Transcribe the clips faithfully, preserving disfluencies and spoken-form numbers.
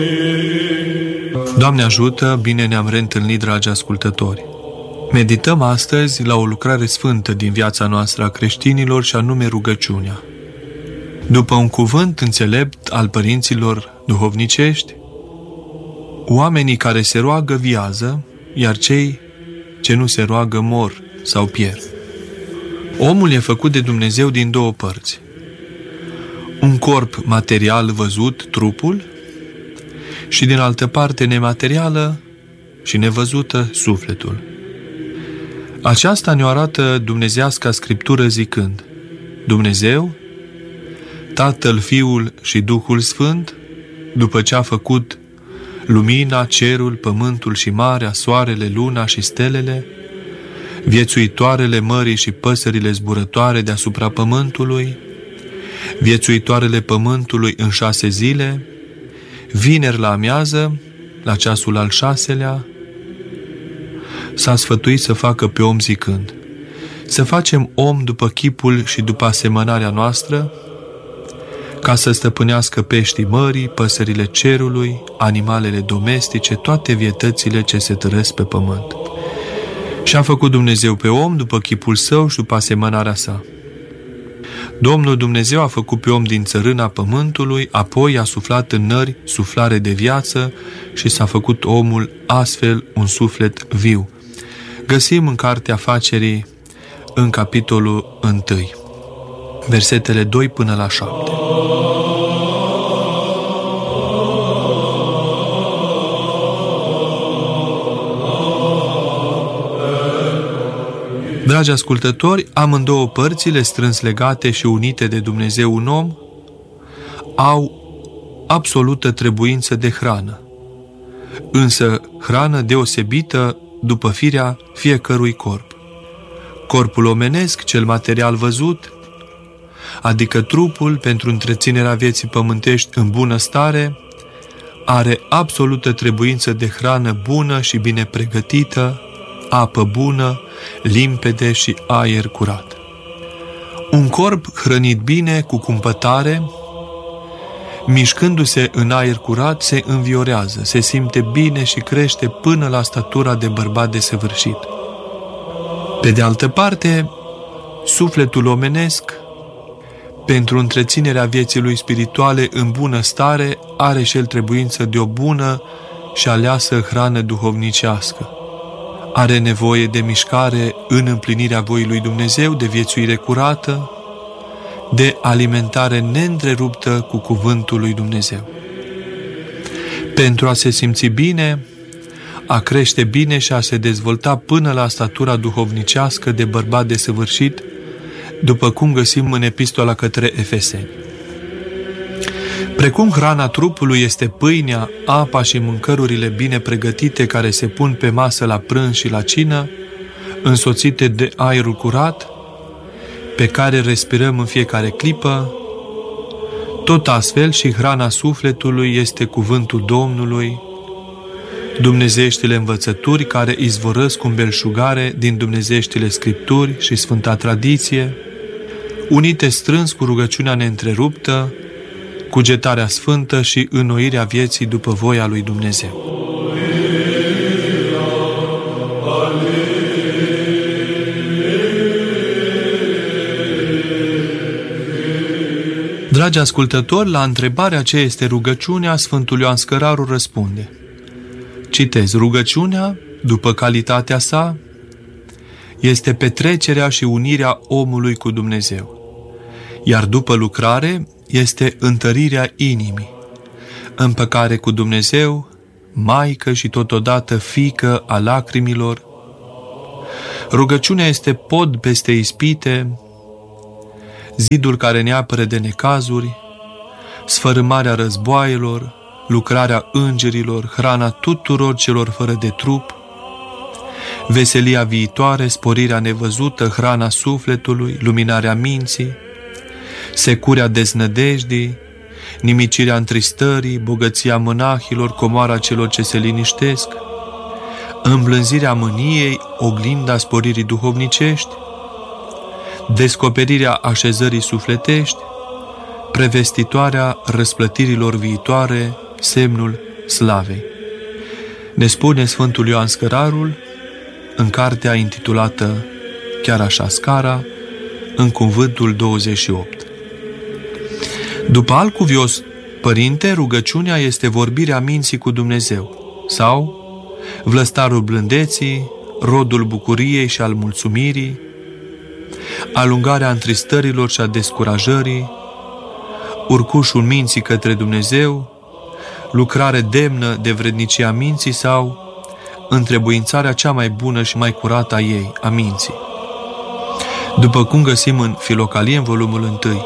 Doamne ajută, bine ne-am reîntâlnit, dragi ascultători! Medităm astăzi la o lucrare sfântă din viața noastră a creștinilor și anume rugăciunea. După un cuvânt înțelept al părinților duhovnicești, oamenii care se roagă viază, iar cei ce nu se roagă mor sau pierd. Omul e făcut de Dumnezeu din două părți. Un corp material văzut, trupul, și din altă parte nematerială și nevăzută, sufletul. Aceasta ne-o arată dumnezeiasca Scriptură zicând: Dumnezeu, Tatăl, Fiul și Duhul Sfânt, după ce a făcut lumina, cerul, pământul și marea, soarele, luna și stelele, viețuitoarele mării și păsările zburătoare deasupra pământului, viețuitoarele pământului în șase zile, vineri la amiază, la ceasul al șaselea, s-a sfătuit să facă pe om zicând: să facem om după chipul și după asemănarea noastră, ca să stăpânească peștii mării, păsările cerului, animalele domestice, toate vietățile ce se târăsc pe pământ. Și a făcut Dumnezeu pe om după chipul său și după asemănarea sa. Domnul Dumnezeu a făcut pe om din țărâna pământului, apoi a suflat în nări suflare de viață și s-a făcut omul astfel un suflet viu. Găsim în Cartea Facerii, în capitolul unu, versetele doi până la șapte. Dragi ascultători, amândouă părțile strâns legate și unite de Dumnezeu un om au absolută trebuință de hrană, însă hrană deosebită după firea fiecărui corp. Corpul omenesc, cel material văzut, adică trupul pentru întreținerea vieții pământești în bună stare, are absolută trebuință de hrană bună și bine pregătită, apă bună, limpede și aer curat. Un corp hrănit bine, cu cumpătare, mișcându-se în aer curat, se înviorează, se simte bine și crește până la statura de bărbat desăvârșit. Pe de altă parte, sufletul omenesc, pentru întreținerea vieții lui spirituale în bună stare, are și el trebuință de o bună și aleasă hrană duhovnicească. Are nevoie de mișcare în împlinirea voii lui Dumnezeu, de viețuire curată, de alimentare neîntreruptă cu cuvântul lui Dumnezeu. Pentru a se simți bine, a crește bine și a se dezvolta până la statura duhovnicească de bărbat desăvârșit, după cum găsim în epistola către Efeseni. Precum hrana trupului este pâinea, apa și mâncărurile bine pregătite care se pun pe masă la prânz și la cină, însoțite de aerul curat, pe care respirăm în fiecare clipă, tot astfel și hrana sufletului este cuvântul Domnului, dumnezeieștile învățături care izvorăsc cu belșugare din dumnezeieștile Scripturi și Sfânta Tradiție, unite strâns cu rugăciunea neîntreruptă, cugetarea sfântă și înnoirea vieții după voia lui Dumnezeu. Dragi ascultători, la întrebarea ce este rugăciunea, Sfântul Ioan Scăraru răspunde: citez, rugăciunea, după calitatea sa, este petrecerea și unirea omului cu Dumnezeu, iar după lucrare este întărirea inimii, împăcare cu Dumnezeu, maică și totodată fiică a lacrimilor. Rugăciunea este pod peste ispite, zidul care ne apără de necazuri, sfărâmarea războaielor, lucrarea îngerilor, hrana tuturor celor fără de trup, veselia viitoare, sporirea nevăzută, hrana sufletului, luminarea minții, securea deznădejdii, nimicirea întristării, bogăția monahilor, comoara celor ce se liniștesc, îmblânzirea mâniei, oglinda sporirii duhovnicești, descoperirea așezării sufletești, prevestitoarea răsplătirilor viitoare, semnul slavei. Ne spune Sfântul Ioan Scărarul în cartea intitulată chiar așa Scara, în cuvântul douăzeci și opt. După alt cuvios părinte, rugăciunea este vorbirea minții cu Dumnezeu sau vlăstarul blândeții, rodul bucuriei și al mulțumirii, alungarea întristărilor și a descurajării, urcușul minții către Dumnezeu, lucrare demnă de vrednicia minții sau întrebuințarea cea mai bună și mai curată a ei, a minții. După cum găsim în Filocalie, în volumul unu.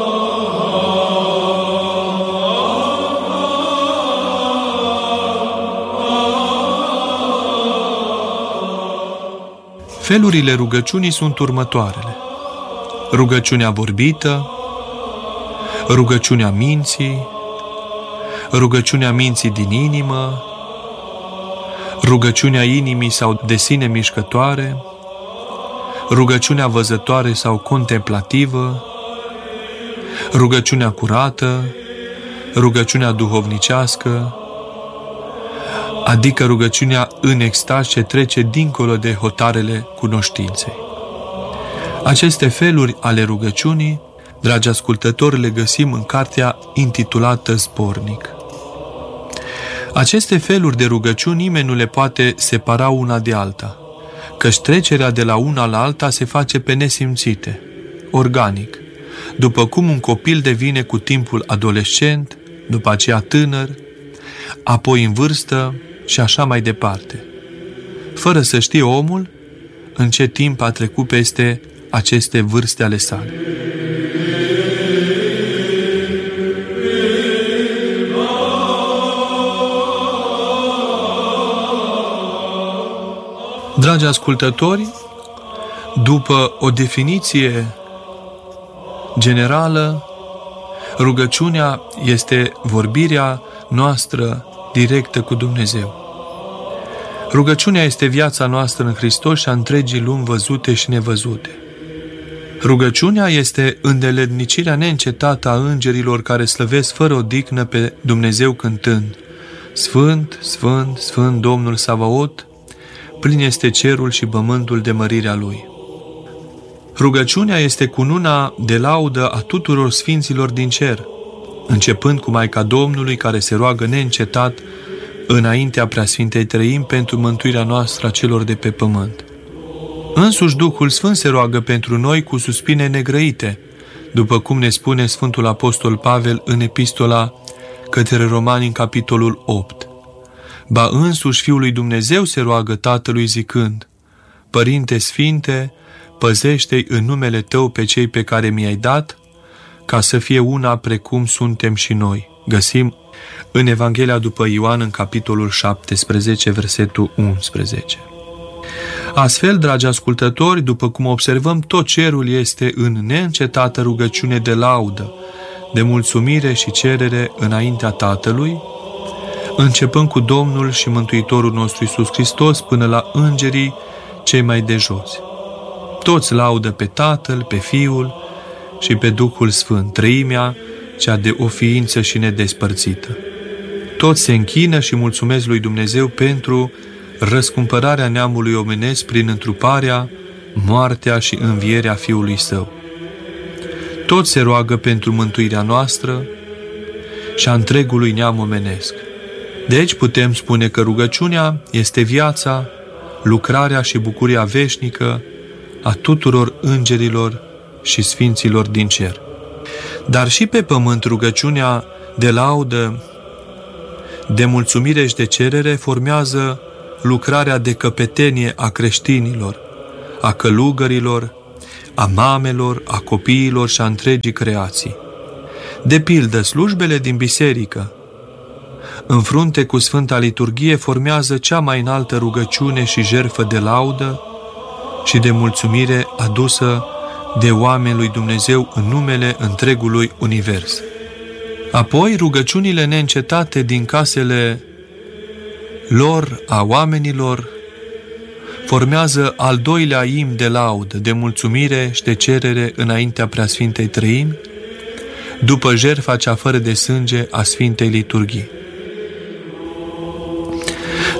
Felurile rugăciunii sunt următoarele: rugăciunea vorbită, rugăciunea minții, rugăciunea minții din inimă, rugăciunea inimii sau de sine mișcătoare, rugăciunea văzătoare sau contemplativă, rugăciunea curată, rugăciunea duhovnicească, adică rugăciunea în extaz ce trece dincolo de hotarele cunoștinței. Aceste feluri ale rugăciunii, dragi ascultători, le găsim în cartea intitulată Zbornic. Aceste feluri de rugăciuni nimeni nu le poate separa una de alta, căci trecerea de la una la alta se face pe nesimțite, organic, după cum un copil devine cu timpul adolescent, după aceea tânăr, apoi în vârstă și așa mai departe, fără să știe omul în ce timp a trecut peste aceste vârste ale sale. Dragi ascultători, după o definiție generală, rugăciunea este vorbirea noastră directă cu Dumnezeu. Rugăciunea este viața noastră în Hristos și a întregii lumi văzute și nevăzute. Rugăciunea este îndeletnicirea neîncetată a îngerilor care slăvesc fără odihnă pe Dumnezeu cântând: Sfânt, Sfânt, Sfânt Domnul Savaot, plin este cerul și pământul de mărirea Lui. Rugăciunea este cununa de laudă a tuturor sfinților din cer, începând cu Maica Domnului, care se roagă neîncetat înaintea Preasfintei Treimi pentru mântuirea noastră a celor de pe pământ. Însuși Duhul Sfânt se roagă pentru noi cu suspine negrăite, după cum ne spune Sfântul Apostol Pavel în Epistola către Romani în capitolul opt. Ba însuși Fiul lui Dumnezeu se roagă Tatălui zicând: Părinte Sfinte, păzește-i în numele Tău pe cei pe care mi-ai dat, ca să fie una precum suntem și noi. Găsim în Evanghelia după Ioan, în capitolul șaptesprezece, versetul unsprezece. Astfel, dragi ascultători, după cum observăm, tot cerul este în neîncetată rugăciune de laudă, de mulțumire și cerere înaintea Tatălui, începând cu Domnul și Mântuitorul nostru Iisus Hristos până la îngerii cei mai de jos. Toți laudă pe Tatăl, pe Fiul și pe Duhul Sfânt, treimea, cea de o ființă și nedespărțită. Toți se închină și mulțumesc lui Dumnezeu pentru răscumpărarea neamului omenesc prin întruparea, moartea și învierea Fiului Său. Toți se roagă pentru mântuirea noastră și a întregului neam omenesc. Deci putem spune că rugăciunea este viața, lucrarea și bucuria veșnică a tuturor îngerilor și sfinților din cer. Dar și pe pământ rugăciunea de laudă, de mulțumire și de cerere formează lucrarea de căpetenie a creștinilor, a călugărilor, a mamelor, a copiilor și a întregii creații. De pildă, slujbele din biserică, în frunte cu Sfânta Liturghie, formează cea mai înaltă rugăciune și jertfă de laudă și de mulțumire adusă de oameni lui Dumnezeu în numele întregului univers. Apoi, rugăciunile neîncetate din casele lor, a oamenilor, formează al doilea imn de laudă, de mulțumire și de cerere înaintea Preasfintei Treimi, după jertfa cea fără de sânge a Sfintei Liturghii.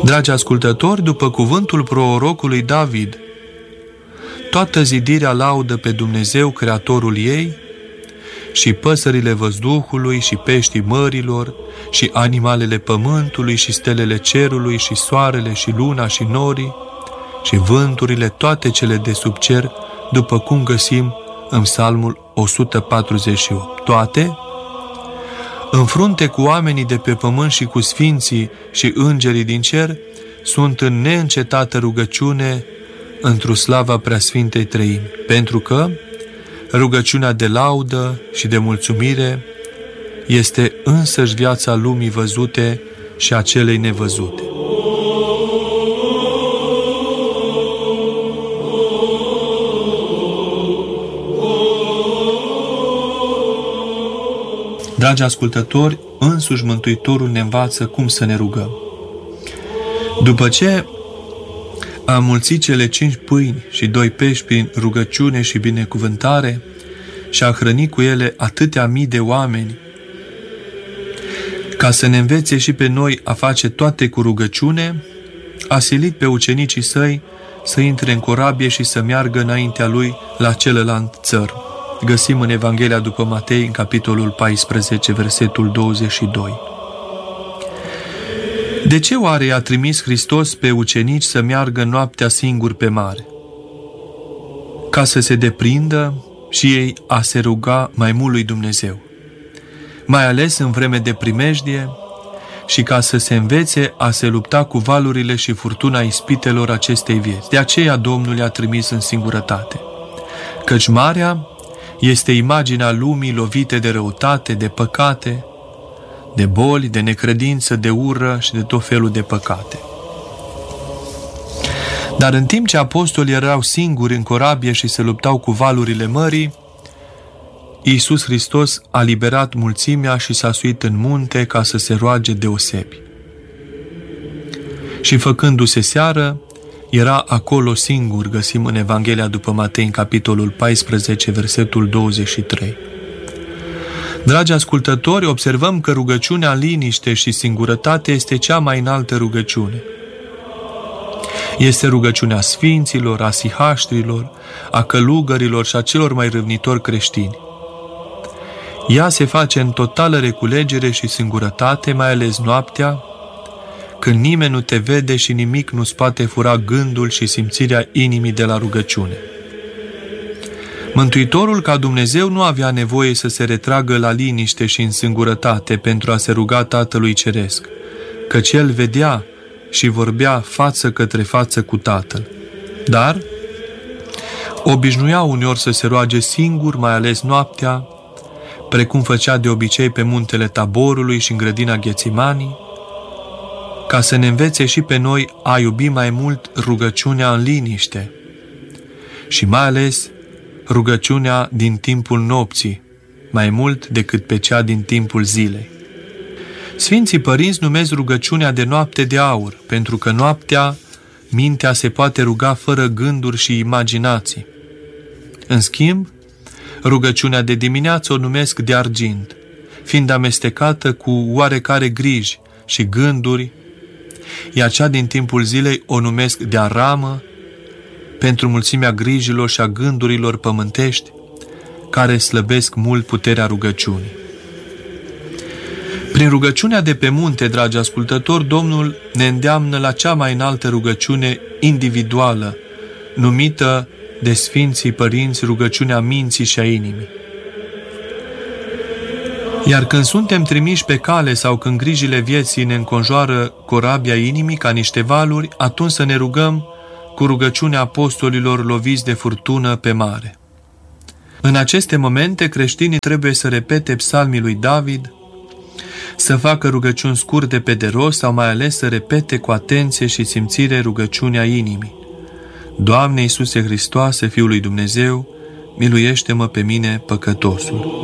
Dragi ascultători, după cuvântul prorocului David, toată zidirea laudă pe Dumnezeu, Creatorul ei, și păsările văzduhului, și peștii mărilor, și animalele pământului, și stelele cerului, și soarele, și luna, și norii, și vânturile, toate cele de sub cer, după cum găsim în Psalmul o sută patruzeci și opt. Toate, în frunte cu oamenii de pe pământ și cu sfinții și îngerii din cer, sunt în neîncetată rugăciune într-o slava preasfintei Treimi, pentru că rugăciunea de laudă și de mulțumire este însăși viața lumii văzute și a celei nevăzute. Dragi ascultători, însuși Mântuitorul ne învață cum să ne rugăm. După ce a înmulțit cele cinci pâini și doi pești prin rugăciune și binecuvântare și a hrănit cu ele atâtea mii de oameni, ca să ne învețe și pe noi a face toate cu rugăciune, a silit pe ucenicii săi să intre în corabie și să meargă înaintea lui la celălalt țăr. Găsim în Evanghelia după Matei, în capitolul paisprezece, versetul douăzeci și doi. De ce oare i-a trimis Hristos pe ucenici să meargă noaptea singuri pe mare? Ca să se deprindă și ei a se ruga mai mult lui Dumnezeu, mai ales în vreme de primejdie, și ca să se învețe a se lupta cu valurile și furtuna ispitelor acestei vieți. De aceea Domnul i-a trimis în singurătate, căci marea este imaginea lumii lovite de răutate, de păcate, de boli, de necredință, de ură și de tot felul de păcate. Dar în timp ce apostolii erau singuri în corabie și se luptau cu valurile mării, Iisus Hristos a liberat mulțimea și s-a suit în munte ca să se roage deosebi. Și făcându-se seară, era acolo singur, găsim în Evanghelia după Matei, în capitolul paisprezece, versetul douăzeci și trei. Dragi ascultători, observăm că rugăciunea în liniște și singurătate este cea mai înaltă rugăciune. Este rugăciunea sfinților, a sihaștrilor, a călugărilor și a celor mai râvnitori creștini. Ea se face în totală reculegere și singurătate, mai ales noaptea, când nimeni nu te vede și nimic nu-ți poate fura gândul și simțirea inimii de la rugăciune. Mântuitorul, ca Dumnezeu, nu avea nevoie să se retragă la liniște și în singurătate pentru a se ruga Tatălui Ceresc, căci El vedea și vorbea față către față cu Tatăl. Dar obișnuia uneori să se roage singur, mai ales noaptea, precum făcea de obicei pe muntele Taborului și în grădina Ghețimanii, ca să ne învețe și pe noi a iubi mai mult rugăciunea în liniște și mai ales rugăciunea din timpul nopții, mai mult decât pe cea din timpul zilei. Sfinții părinți numesc rugăciunea de noapte de aur, pentru că noaptea mintea se poate ruga fără gânduri și imaginații. În schimb, rugăciunea de dimineață o numesc de argint, fiind amestecată cu oarecare griji și gânduri, iar cea din timpul zilei o numesc de aramă, pentru mulțimea grijilor și a gândurilor pământești, care slăbesc mult puterea rugăciunii. Prin rugăciunea de pe munte, dragi ascultători, Domnul ne îndeamnă la cea mai înaltă rugăciune individuală, numită de Sfinții Părinți rugăciunea minții și a inimii. Iar când suntem trimiși pe cale sau când grijile vieții ne înconjoară corabia inimii ca niște valuri, atunci să ne rugăm cu rugăciunea apostolilor loviți de furtună pe mare. În aceste momente, creștinii trebuie să repete psalmii lui David, să facă rugăciuni scurte pe de rost sau mai ales să repete cu atenție și simțire rugăciunea inimii. Doamne Iisuse Hristoase, Fiul lui Dumnezeu, miluiește-mă pe mine, păcătosul.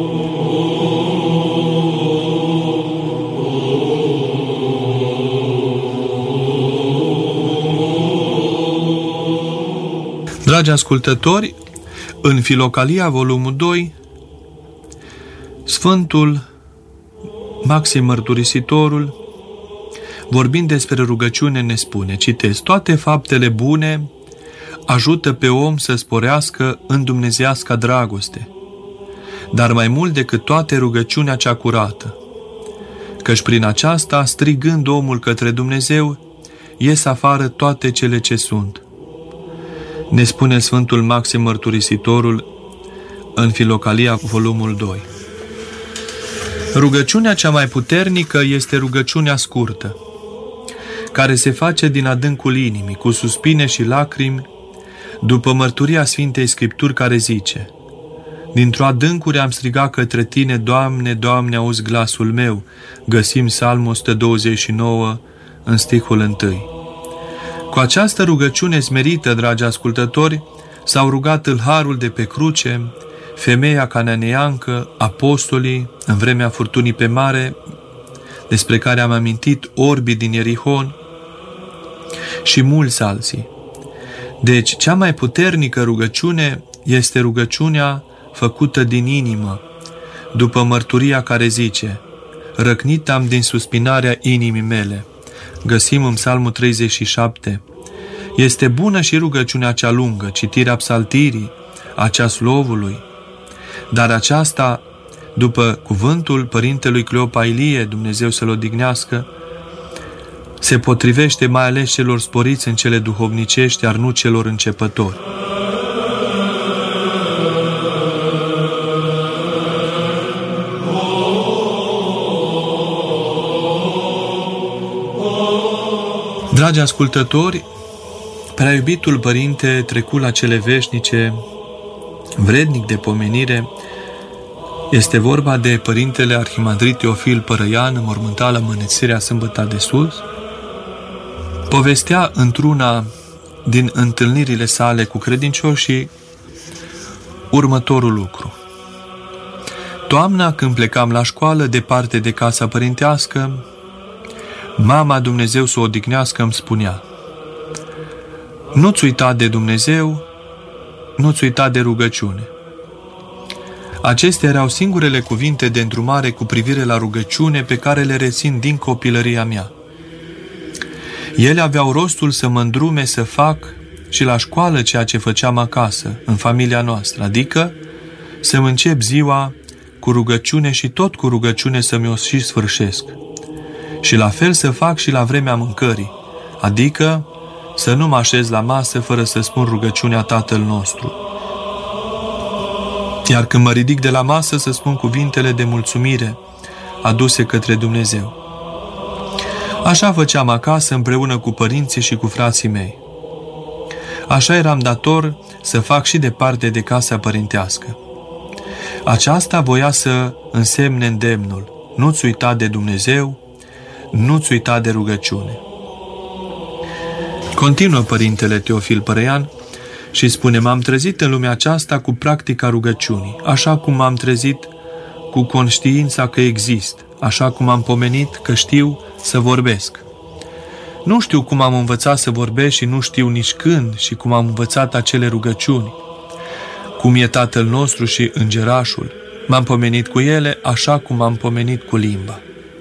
Dragi ascultători, în Filocalia, volumul doi, Sfântul Maxim Mărturisitorul vorbind despre rugăciune, ne spune, citez, toate faptele bune ajută pe om să sporească în dumnezeiasca dragoste, dar mai mult decât toate rugăciunea cea curată, căci prin aceasta, strigând omul către Dumnezeu, ies afară toate cele ce sunt. Ne spune Sfântul Maxim Mărturisitorul în Filocalia, volumul doi. Rugăciunea cea mai puternică este rugăciunea scurtă, care se face din adâncul inimii, cu suspine și lacrimi, după mărturia Sfintei Scripturi care zice, dintr-o adâncuri am strigat către Tine, Doamne, Doamne, auzi glasul meu. Găsim Psalmul o sută douăzeci și nouă în stihul unu. Cu această rugăciune smerită, dragi ascultători, s-au rugat tâlharul de pe cruce, femeia cananeancă, apostolii, în vremea furtunii pe mare, despre care am amintit, orbii din Ierihon și mulți alții. Deci, cea mai puternică rugăciune este rugăciunea făcută din inimă, după mărturia care zice, răcnit am din suspinarea inimii mele. Găsim în Psalmul treizeci și șapte. Este bună și rugăciunea cea lungă, citirea psaltirii, a ceaslovului, dar aceasta, după cuvântul părintelui Cleopa Ilie, Dumnezeu să-l odihnească, se potrivește mai ales celor sporiți în cele duhovnicești, iar nu celor începători. Dragi ascultători, prea iubitul Părinte trecut la cele veșnice, vrednic de pomenire, este vorba de Părintele Arhimandrit Teofil Părăian, înmormântat la Mănăstirea Sâmbăta de Sus, povestea într-una din întâlnirile sale cu credincioșii următorul lucru. Toamna, când plecam la școală, departe de casa părintească, mama, Dumnezeu să o odihnească, îmi spunea, nu-ți uita de Dumnezeu, nu-ți uita de rugăciune. Acestea erau singurele cuvinte de îndrumare cu privire la rugăciune pe care le rețin din copilăria mea. Ele aveau rostul să mă îndrume să fac și la școală ceea ce făceam acasă, în familia noastră, adică să-mi încep ziua cu rugăciune și tot cu rugăciune să mi-o și sfârșesc. Și la fel să fac și la vremea mâncării, adică să nu mă așez la masă fără să spun rugăciunea Tatăl nostru. Iar când mă ridic de la masă să spun cuvintele de mulțumire aduse către Dumnezeu. Așa făceam acasă împreună cu părinții și cu frații mei. Așa eram dator să fac și departe de casa părintească. Aceasta voia să însemne îndemnul, nu-ți uita de Dumnezeu, nu-ți uita de rugăciune. Continuă Părintele Teofil Părăian și spune, m-am trezit în lumea aceasta cu practica rugăciunii, așa cum m-am trezit cu conștiința că exist, așa cum am pomenit că știu să vorbesc. Nu știu cum am învățat să vorbesc și nu știu nici când și cum am învățat acele rugăciuni, cum e Tatăl nostru și Îngerașul. M-am pomenit cu ele așa cum am pomenit cu limba.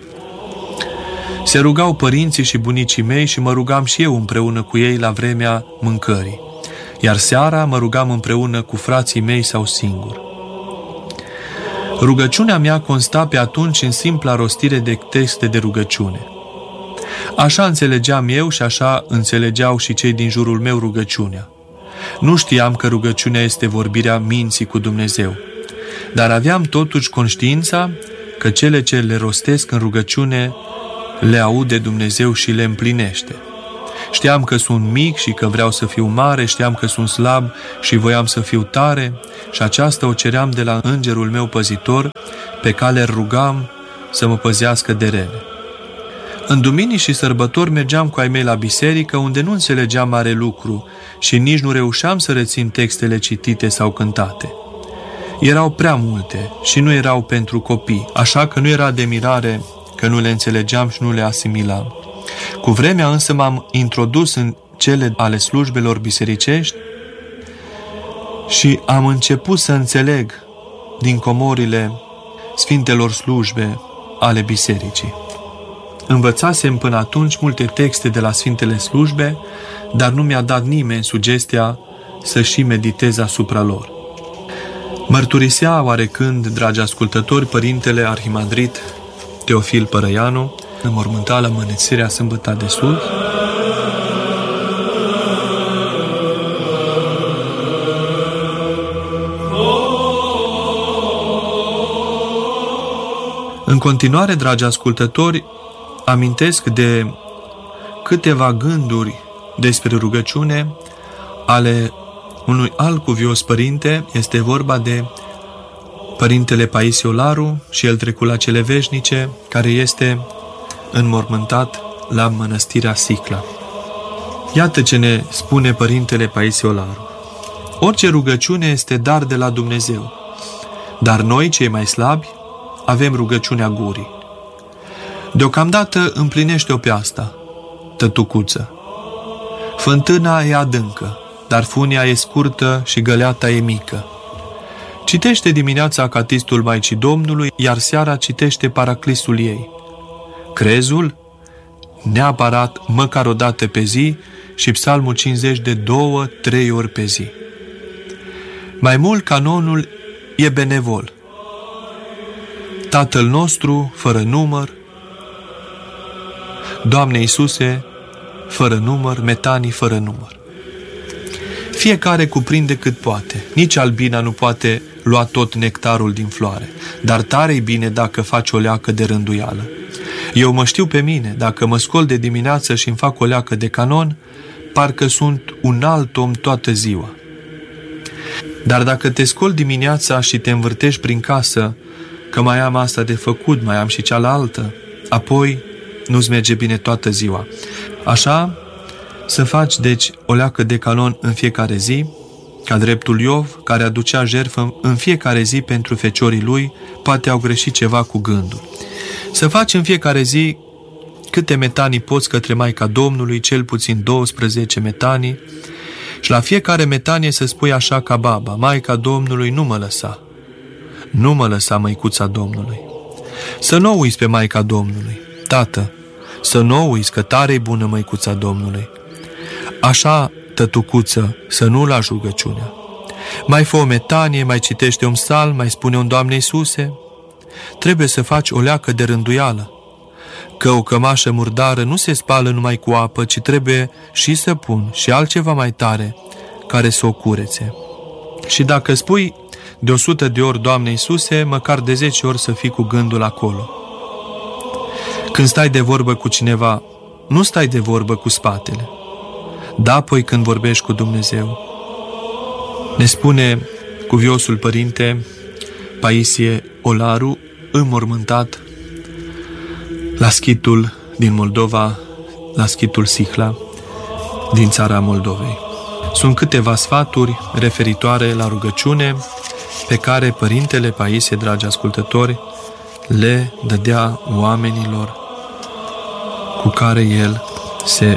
Se rugau părinții și bunicii mei și mă rugam și eu împreună cu ei la vremea mâncării, iar seara mă rugam împreună cu frații mei sau singur. Rugăciunea mea consta pe atunci în simpla rostire de texte de rugăciune. Așa înțelegeam eu și așa înțelegeau și cei din jurul meu rugăciunea. Nu știam că rugăciunea este vorbirea minții cu Dumnezeu, dar aveam totuși conștiința că cele ce le rostesc în rugăciune le aude Dumnezeu și le împlinește. Știam că sunt mic și că vreau să fiu mare, știam că sunt slab și voiam să fiu tare și aceasta o ceream de la îngerul meu păzitor, pe care îl rugam să mă păzească de rele. În duminii și sărbători mergeam cu ai mei la biserică, unde nu înțelegeam mare lucru și nici nu reușeam să rețin textele citite sau cântate. Erau prea multe și nu erau pentru copii, așa că nu era de mirare că nu le înțelegeam și nu le asimilam. Cu vremea însă m-am introdus în cele ale slujbelor bisericești și am început să înțeleg din comorile sfintelor slujbe ale bisericii. Învățasem până atunci multe texte de la Sfintele Slujbe, dar nu mi-a dat nimeni sugestia să și meditez asupra lor. Mărturisea oarecând, dragi ascultători, Părintele Arhimandrit Teofil Părăianu, înmormântat la Mănăstirea Sâmbăta de Sus, În continuare, dragi ascultători, amintesc de câteva gânduri despre rugăciune ale unui alt cuvios părinte. Este vorba de Părintele Paisie Olaru și el trecut la cele veșnice, care este înmormântat la Mănăstirea Sicla. Iată ce ne spune Părintele Paisie Olaru. Orice rugăciune este dar de la Dumnezeu, dar noi, cei mai slabi, avem rugăciunea gurii. Deocamdată împlinește-o pe asta, tătucuță. Fântâna e adâncă, dar funia e scurtă și găleata e mică. Citește dimineața Catistul Maicii Domnului, iar seara citește Paraclisul ei. Crezul, neapărat măcar o dată pe zi, și Psalmul cincizeci de două, trei ori pe zi. Mai mult, canonul e benevol. Tatăl nostru, fără număr, Doamne Iisuse, fără număr, metanii fără număr. Fiecare cuprinde cât poate. Nici albina nu poate lua tot nectarul din floare, dar tare-i bine dacă faci o leacă de rânduială. Eu mă știu pe mine, dacă mă scol de dimineață și îmi fac o leacă de canon, parcă sunt un alt om toată ziua. Dar dacă te scoli dimineața și te învârtești prin casă, că mai am asta de făcut, mai am și cealaltă, apoi nu-ți merge bine toată ziua. Așa, să faci, deci, o leacă de canon în fiecare zi, ca dreptul Iov, care aducea jertfă în fiecare zi pentru feciorii lui, poate au greșit ceva cu gândul. Să faci în fiecare zi câte metanii poți către Maica Domnului, cel puțin douăsprezece metanii, și la fiecare metanie să spui așa ca baba: Maica Domnului, nu mă lăsa, nu mă lăsa, Măicuța Domnului. Să nu uiți pe Maica Domnului, Tată, să nu uiți că tare-i bună Măicuța Domnului. Așa, tătucuță, să nu lași rugăciunea. Mai fă o metanie, mai citește un psalm, mai spune un Doamne Iisuse. Trebuie să faci o leacă de rânduială, că o cămașă murdară nu se spală numai cu apă, ci trebuie și să pun și altceva mai tare care să o curețe. Și dacă spui de o sută de ori Doamne Iisuse, măcar de zece ori să fii cu gândul acolo. Când stai de vorbă cu cineva, nu stai de vorbă cu spatele. Da, apoi când vorbești cu Dumnezeu. Ne spune cuviosul părinte Paisie Olaru, înmormântat la schitul din Moldova, la schitul Sicla, din țara Moldovei. Sunt câteva sfaturi referitoare la rugăciune pe care Părintele Paisie, dragi ascultători, le dădea oamenilor cu care el se